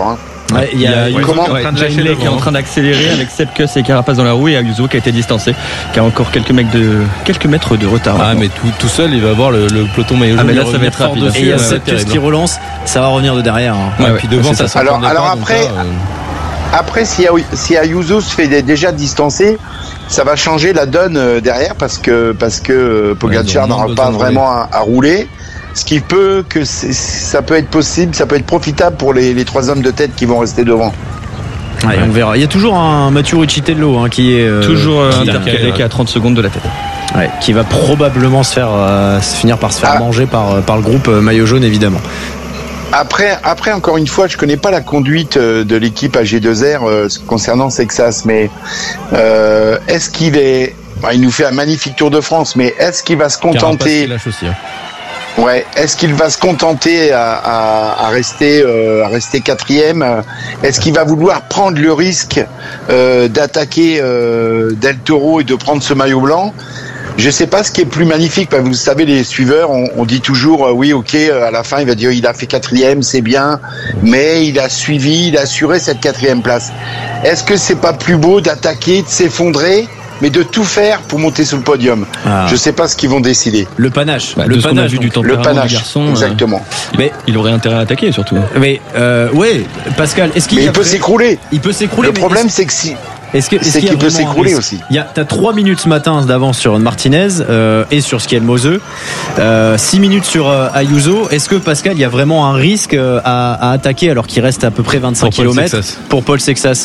Ouais, il y a Ayuso qui est en train de lâcher devant, qui est en train d'accélérer avec Sepkus et Carapaz dans la roue et Ayuso qui a été distancé, qui a encore quelques mètres de quelques mètres de retard. Ah mais tout, tout seul il va voir le, le peloton maillot jaune. Ah mais là ça va être rapide. Et il y a Sepkus qui relance, ça va revenir de derrière. Hein. Ouais, ouais, puis devant ça. Alors, alors après, là, euh... après si, si Ayuso se fait déjà distancer, ça va changer la donne derrière parce que parce que Pogačar ouais, n'aura pas vraiment à, à rouler. Ce qui peut que c'est, ça peut être possible, ça peut être profitable pour les, les trois hommes de tête qui vont rester devant. Ouais, on verra. Il y a toujours un Mathieu Riccitello hein, qui est euh, toujours euh, intercalé ouais. qui est à trente secondes de la tête. Ouais, qui va probablement se faire euh, se finir par se faire ah. manger par par le groupe euh, maillot jaune évidemment. Après, après encore une fois, je connais pas la conduite de l'équipe A G deux R euh, concernant Sexas, mais euh, est-ce qu'il est, bah, il nous fait un magnifique Tour de France, mais est-ce qu'il va se contenter? Ouais, est-ce qu'il va se contenter à, à, à rester euh, à rester quatrième? Est-ce qu'il va vouloir prendre le risque euh, d'attaquer euh, Del Toro et de prendre ce maillot blanc? Je sais pas ce qui est plus magnifique. Vous savez, les suiveurs, on, on dit toujours euh, oui, ok. À la fin, il va dire il a fait quatrième, c'est bien, mais il a suivi, il a assuré cette quatrième place. Est-ce que c'est pas plus beau d'attaquer, de s'effondrer, mais de tout faire pour monter sur le podium? ah. Je sais pas ce qu'ils vont décider. Le panache, bah, le de panache, vu du le panache, du garçon, exactement. Euh, mais il aurait intérêt à attaquer surtout. Mais euh, ouais, Pascal, est-ce qu'il mais y il peut vrai... s'écrouler. Il peut s'écrouler. Le problème, c'est que si. Est-ce que, est-ce c'est qu'il, qu'il peut s'écrouler aussi. Il y a, t'as trois minutes ce matin d'avance sur Martinez euh, et sur Schielmose, euh, six minutes sur euh, Ayuso. Est-ce que Pascal, il y a vraiment un risque euh, à, à attaquer alors qu'il reste à peu près vingt-cinq kilomètres pour Paul Sexas?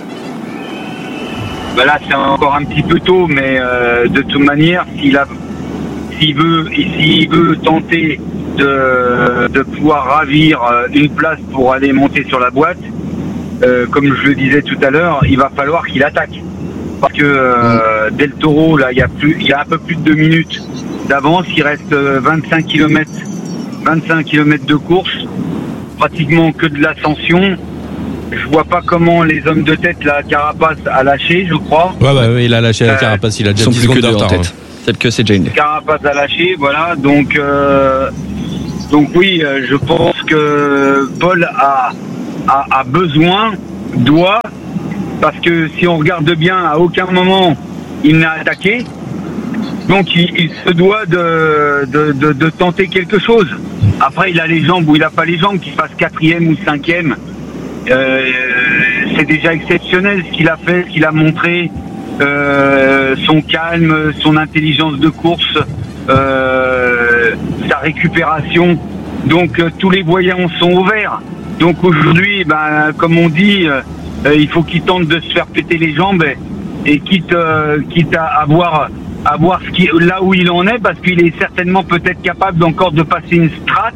Ben là, c'est encore un petit peu tôt, mais euh, de toute manière, s'il, a, s'il veut, s'il veut tenter de, de pouvoir ravir une place pour aller monter sur la boîte. Euh, comme je le disais tout à l'heure, il va falloir qu'il attaque. Parce que euh, Del Toro, là, il y a plus, il y a un peu plus de deux minutes d'avance. Il reste vingt-cinq kilomètres, vingt-cinq kilomètres de course, pratiquement que de l'ascension. Je vois pas comment les hommes de tête, là, Carapaz a lâché, je crois. Ouais, bah, ouais, il a lâché la euh, Carapaz, il a déjà dix secondes de retard. Tête. C'est que c'est Jane. Carapaz a lâché, voilà. Donc, euh, donc oui, je pense que Paul a A, a besoin, doit, parce que si on regarde bien, à aucun moment il n'a attaqué, donc il, il se doit de, de, de, de tenter quelque chose. Après, il a les jambes ou il n'a pas les jambes, qu'il fasse quatrième ou cinquième, euh, c'est déjà exceptionnel ce qu'il a fait, ce qu'il a montré, euh, son calme, son intelligence de course, euh, sa récupération. Donc euh, tous les voyants sont ouverts. Donc aujourd'hui, ben, comme on dit, euh, il faut qu'il tente de se faire péter les jambes et, et quitte, euh, quitte à, à voir, à voir ce qui, là où il en est, parce qu'il est certainement peut-être capable encore de passer une strate.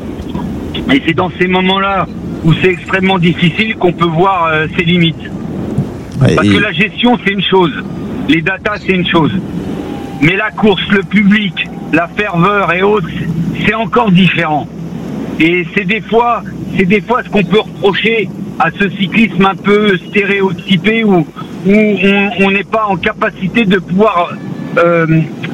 Et c'est dans ces moments-là où c'est extrêmement difficile qu'on peut voir euh, ses limites. Ouais, parce et... que la gestion, c'est une chose. Les datas, c'est une chose. Mais la course, le public, la ferveur et autres, c'est encore différent. Et c'est des fois... C'est des fois ce qu'on peut reprocher à ce cyclisme un peu stéréotypé où, où on n'est pas en capacité de pouvoir euh,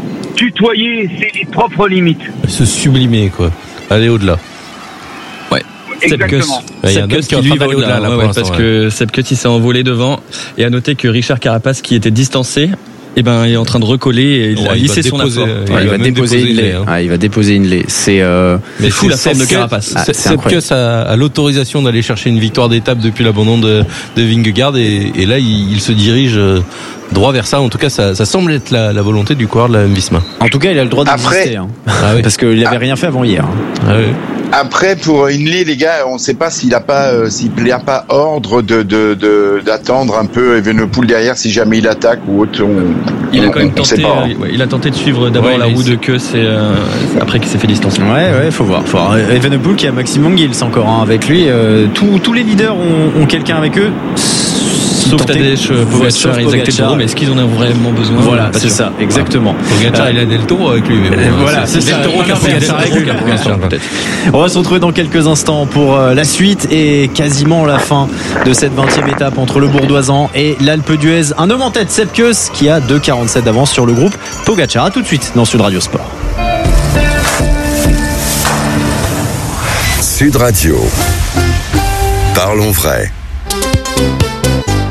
tutoyer ses propres limites. Se sublimer, quoi. Aller au-delà. Ouais. Exactement. Sepkus qui lui va au-delà, là, ouais, ouais, parce ouais. que Sepkus il s'est envolé devant. Et à noter que Richard Carapaz qui était distancé, eh ben, il est en train de recoller et il ouais, a lissé son apport. Ouais, il, il va déposer une lait. Hein. Ah, il va déposer une lait. C'est, euh, mais fou la forme de Carapace. Ah, Sepkus a, a l'autorisation d'aller chercher une victoire d'étape depuis l'abandon de, de Vingegaard et, et là, il, il se dirige droit vers ça. En tout cas, ça, ça semble être la, la volonté du coureur de la Visma. En tout cas, il a le droit d'exister. Hein. Ah oui. Parce qu'il n'avait ah. rien fait avant hier. Ah oui. Après, pour Hindley, les gars, on ne sait pas s'il a pas, euh, s'il n'a pas ordre de, de, de, d'attendre un peu Evenepoel derrière si jamais il attaque ou autre. On, il on, a quand même tenté, euh, ouais, il a tenté de suivre d'abord ouais, la roue de queue, c'est euh, après qu'il s'est fait distancer. Ouais, ouais, faut voir. Faut voir. Evenepoel qui a Maximum Gilles encore hein, avec lui. Euh, tous, tous les leaders ont, ont quelqu'un avec eux. Sauf Tadej Pogačar et Isaac Del mais est-ce qu'ils en ont vraiment besoin? Voilà, c'est ça, exactement. Pogačar, il a Del Toro avec lui. Mais bon, voilà, c'est, c'est ça. Del Toro qui a Pogačar avec lui. On va se retrouver dans quelques instants pour la suite et quasiment la fin de cette vingtième étape entre le Bourdoisan et l'Alpe d'Huez. Un homme en tête, Sepkus, qui a deux quarante-sept d'avance sur le groupe Pogačar. À tout de suite dans Sud Radio Sport. Sud Radio. Parlons vrai.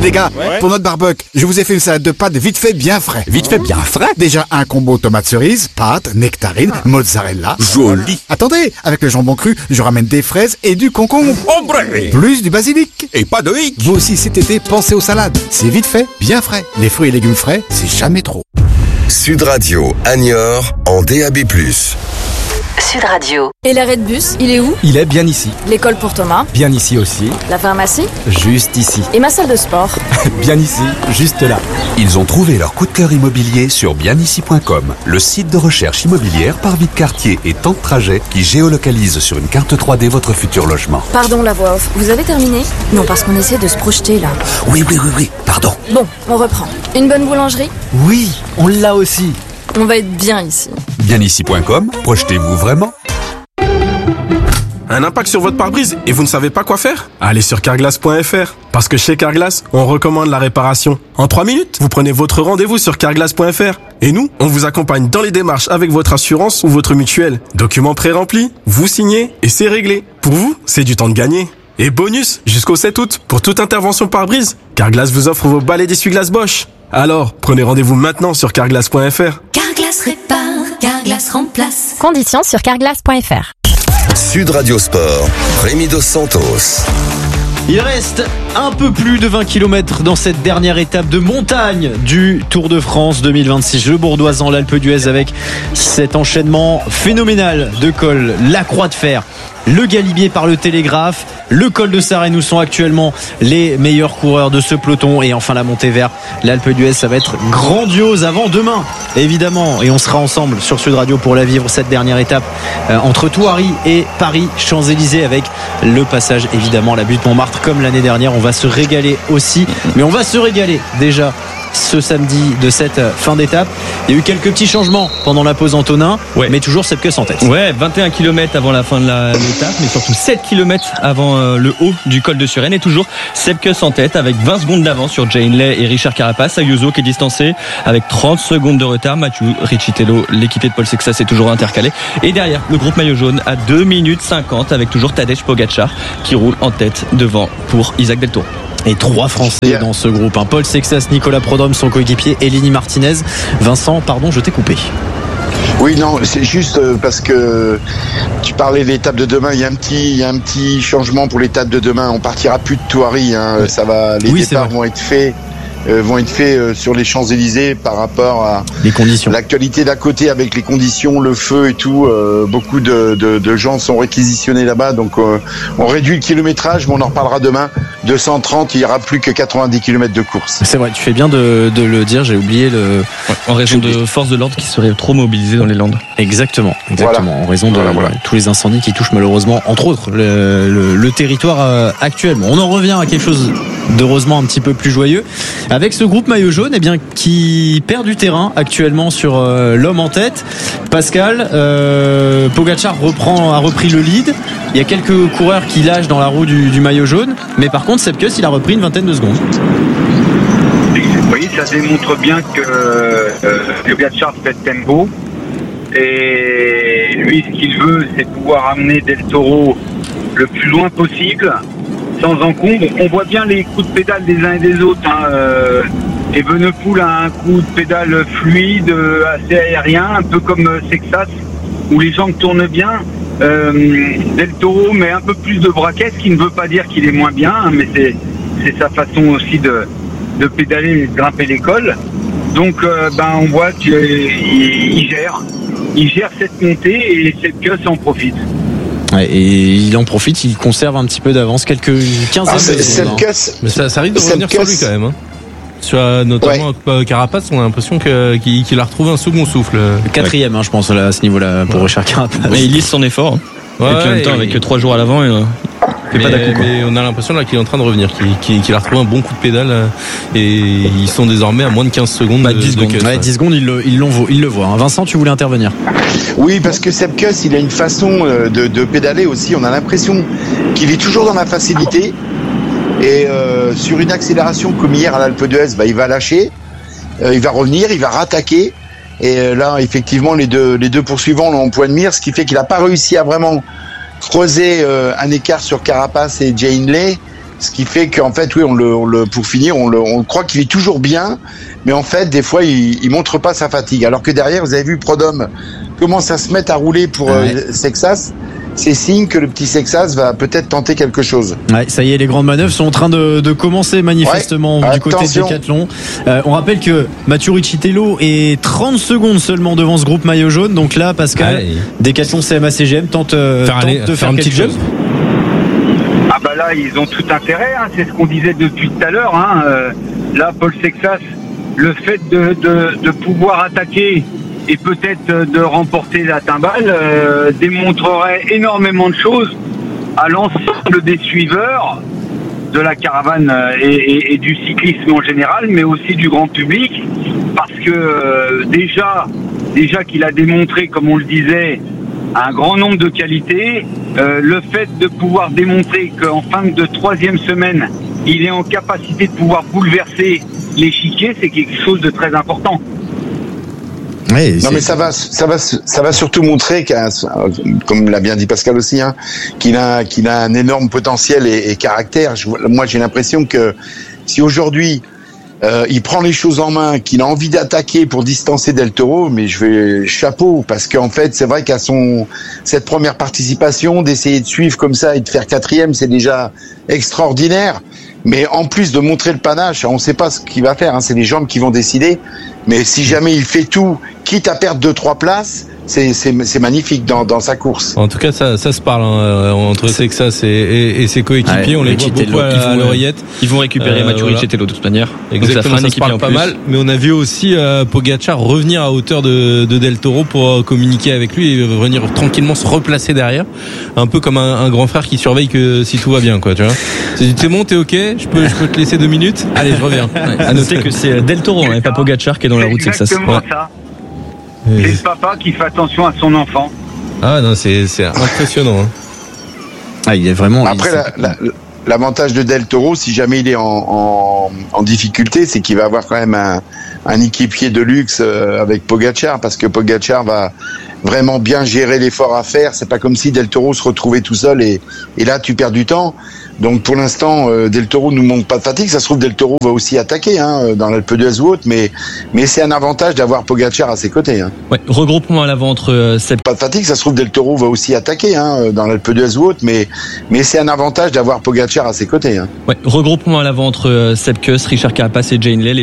Les gars, ouais. Pour notre barbecue, je vous ai fait une salade de pâtes vite fait bien frais. Vite fait bien frais? Déjà un combo tomate cerise, pâtes, nectarine, ah. mozzarella. Joli. Attendez, avec le jambon cru, je ramène des fraises et du concombre. Ombre. Plus du basilic. Et pas de hic. Vous aussi cet été, pensez aux salades. C'est vite fait, bien frais. Les fruits et légumes frais, c'est jamais trop. Sud Radio, Niort, en D A B plus. Sud Radio. Et l'arrêt de bus, il est où? Il est bien ici. L'école pour Thomas? Bien ici aussi. La pharmacie? Juste ici. Et ma salle de sport? Bien ici, juste là. Ils ont trouvé leur coup de cœur immobilier sur bien ici point com, le site de recherche immobilière par vie de quartier et temps de trajet qui géolocalise sur une carte trois D votre futur logement. Pardon la voix off, vous avez terminé? Non, parce qu'on essaie de se projeter là. Oui, oui, oui, oui, pardon. Bon, on reprend. Une bonne boulangerie? Oui, on l'a aussi. On va être bien ici. bien ici point com, projetez-vous vraiment? Un impact sur votre pare-brise et vous ne savez pas quoi faire? Allez sur carglass point f r. Parce que chez Carglass, on recommande la réparation. En trois minutes, vous prenez votre rendez-vous sur carglass point f r. Et nous, on vous accompagne dans les démarches avec votre assurance ou votre mutuelle. Documents pré-remplis, vous signez et c'est réglé. Pour vous, c'est du temps de gagner. Et bonus, jusqu'au sept août, pour toute intervention pare-brise, Carglass vous offre vos balais d'essuie-glace Bosch. Alors, prenez rendez-vous maintenant sur carglass point f r. Carglass répare, Carglass remplace. Conditions sur carglass point f r. Sud Radio Sport, Rémi Dos Santos. Il reste un peu plus de vingt kilomètres dans cette dernière étape de montagne du Tour de France deux mille vingt-six. Le Bourdoisan, l'Alpe d'Huez avec cet enchaînement phénoménal de cols. La Croix de Fer, le Galibier par le Télégraphe, le col de Sarenne où sont actuellement les meilleurs coureurs de ce peloton et enfin la montée vers l'Alpe d'Huez. Ça va être grandiose avant demain évidemment et on sera ensemble sur Sud Radio pour la vivre cette dernière étape euh, entre Thoiry et Paris Champs-Élysées avec le passage évidemment à la butte Montmartre comme l'année dernière. On va se régaler aussi, mais on va se régaler déjà ce samedi de cette fin d'étape. Il y a eu quelques petits changements pendant la pause Antonin, ouais. Mais toujours Sepkus en tête. Ouais, vingt et un kilomètres avant la fin de la, l'étape, mais surtout sept kilomètres avant euh, le haut du col de Suresnes. Et toujours Sepkus en tête avec vingt secondes d'avance sur Jay Hindley et Richard Carapace. Ayuso qui est distancé avec trente secondes de retard. Mathieu Riccitello, l'équipier de Paul Sexas, est toujours intercalé. Et derrière, le groupe maillot jaune à deux minutes cinquante avec toujours Tadej Pogacar qui roule en tête devant pour Isaac Del Toro. Et trois Français dans ce groupe, hein. Paul Sexas, Nicolas Prodhomme, son coéquipier, et Lenny Martinez. Vincent, pardon, je t'ai coupé. Oui, non, c'est juste parce que tu parlais de l'étape de demain. Il y a un petit, il y a un petit changement pour l'étape de demain. On partira plus de Thoiry, hein. Ça va, les oui, départs vont être faits. Euh, vont être faits euh, sur les Champs-Élysées par rapport à les conditions. L'actualité d'à côté avec les conditions, le feu et tout. Euh, beaucoup de, de, de gens sont réquisitionnés là-bas, donc euh, on réduit le kilométrage, mais on en reparlera demain. deux cent trente, il y aura plus que quatre-vingt-dix kilomètres de course. C'est vrai, tu fais bien de, de le dire. J'ai oublié le. Ouais, en raison de forces de l'ordre qui seraient trop mobilisées dans les Landes. Exactement, exactement. Voilà. En raison de voilà, voilà. tous les incendies qui touchent malheureusement, entre autres, le, le, le territoire euh, actuellement. On en revient à quelque chose d'heureusement un petit peu plus joyeux avec ce groupe maillot jaune eh bien, qui perd du terrain actuellement sur euh, l'homme en tête. Pascal, euh, Pogacar reprend, a repris le lead. Il y a quelques coureurs qui lâchent dans la roue du, du maillot jaune, mais par contre Sepkus il a repris une vingtaine de secondes. Oui, ça démontre bien que euh, Pogacar fait le tempo et lui ce qu'il veut c'est pouvoir amener Del Toro le plus loin possible sans encombre. On voit bien les coups de pédale des uns et des autres. Hein. Euh, Evenepoel a un coup de pédale fluide, assez aérien, un peu comme Sexas, où les jambes tournent bien. Euh, Del Toro met un peu plus de braquet, ce qui ne veut pas dire qu'il est moins bien, hein, mais c'est, c'est sa façon aussi de, de pédaler et de grimper les cols. Donc euh, ben, on voit qu'il il gère. Il gère cette montée et Sepkus en profite. Ouais, et il en profite, il conserve un petit peu d'avance, quelques quinze ah, secondes. Mais ça, ça risque de revenir sur lui quand même. Hein. Sur, notamment ouais. Carapace, on a l'impression que, qu'il, qu'il a retrouvé un second souffle. Le quatrième, ouais. hein, je pense, là, à ce niveau-là, pour ouais. Richard Carapace. Mais il lisse son effort. Hein. Ouais, et puis en même temps, avec il... trois jours à l'avant, il euh, mais, pas mais on a l'impression là qu'il est en train de revenir, qu'il, qu'il, qu'il a retrouvé un bon coup de pédale et ils sont désormais à moins de quinze secondes. Bah, dix secondes. Ouais, dix secondes, ils le, ils l'ont, ils le voient. Hein. Vincent, tu voulais intervenir? Oui, parce que Sepkus, il a une façon de, de pédaler aussi. On a l'impression qu'il est toujours dans la facilité. Et euh, sur une accélération comme hier à l'Alpe d'Huez, bah, il va lâcher, euh, il va revenir, il va rattaquer. Et euh, là, effectivement, les deux, les deux poursuivants l'ont en point de mire, ce qui fait qu'il n'a pas réussi à vraiment creuser euh, un écart sur Carapace et Jay Hindley. Ce qui fait qu'en fait, oui, on le, on le pour finir, on le, on croit qu'il est toujours bien, mais en fait, des fois, il, il montre pas sa fatigue. Alors que derrière, vous avez vu Prudhomme commence à se mettre à rouler pour ouais. euh, Sexas. C'est signe que le petit Sexas va peut-être tenter quelque chose. Ouais, ça y est, les grandes manœuvres sont en train de, de commencer manifestement ouais, du côté de Decathlon. Euh, on rappelle que Mathieu Riccitello est trente secondes seulement devant ce groupe maillot jaune. Donc là, Pascal, ouais. Decathlon C M A C G M tente, euh, faire tente aller, de faire, faire un quelque petit chose. job. Ah bah là, ils ont tout intérêt. Hein. C'est ce qu'on disait depuis tout à l'heure. Hein. Euh, là, Paul Sexas, le fait de, de, de pouvoir attaquer et peut-être de remporter la timbale euh, démontrerait énormément de choses à l'ensemble des suiveurs de la caravane et, et, et du cyclisme en général, mais aussi du grand public, parce que euh, déjà, déjà qu'il a démontré, comme on le disait, un grand nombre de qualités, euh, le fait de pouvoir démontrer qu'en fin de troisième semaine, il est en capacité de pouvoir bouleverser l'échiquier, c'est quelque chose de très important. Oui, non mais ça va, ça va, ça va surtout montrer qu'un, comme l'a bien dit Pascal aussi, hein, qu'il a, qu'il a un énorme potentiel et, et caractère. Je, moi, j'ai l'impression que si aujourd'hui euh, il prend les choses en main, qu'il a envie d'attaquer pour distancer Del Toro, mais je vais chapeau, parce qu'en fait, c'est vrai qu'à son cette première participation, d'essayer de suivre comme ça et de faire quatrième, c'est déjà extraordinaire. Mais en plus de montrer le panache, on ne sait pas ce qu'il va faire, hein, c'est les jambes qui vont décider. Mais si jamais il fait tout, quitte à perdre deux trois places, c'est c'est c'est magnifique dans dans sa course. En tout cas, ça ça se parle hein, entre Sexas et, et, et ses coéquipiers. Ouais, on les voit beaucoup à, à l'oreillette. Ils vont récupérer euh, Mathieu voilà. Riccitello de toute manière. Exactement, ça, ça se parle pas mal. Mais on a vu aussi euh, Pogacar revenir à hauteur de, de Del Toro pour euh, communiquer avec lui et venir tranquillement se replacer derrière, un peu comme un, un grand frère qui surveille que si tout va bien, quoi. Tu vois. C'est bon, t'es ok. Je peux je peux te laisser deux minutes. Allez, je reviens. Ouais, à noter que c'est Del Toro et hein, pas Pogacar qui est dans la route Sexas. Exactement ça. C'est le papa qui fait attention à son enfant. Ah non, c'est c'est impressionnant. Hein. Ah, il est vraiment. Après, la, la, l'avantage de Del Toro, si jamais il est en, en, en difficulté, c'est qu'il va avoir quand même un, un équipier de luxe avec Pogacar, parce que Pogacar va vraiment bien gérer l'effort à faire. C'est pas comme si Del Toro se retrouvait tout seul et, et là tu perds du temps. Donc pour l'instant, euh, Del Toro nous manque pas de fatigue. Ça se trouve, Del Toro va aussi attaquer hein, dans l'Alpe d'Huez ou autre, mais mais c'est un avantage d'avoir Pogacar à ses côtés. Hein. Ouais, regroupement à l'avant entre euh, Seb... Pas de fatigue. Ça se trouve, Del Toro va aussi attaquer hein, dans l'Alpe d'Huez ou autre, mais mais c'est un avantage d'avoir Pogacar à ses côtés. Hein. Ouais, regroupement à l'avant entre euh, Seb Kuss, Richard Carapaz et Jane Lay.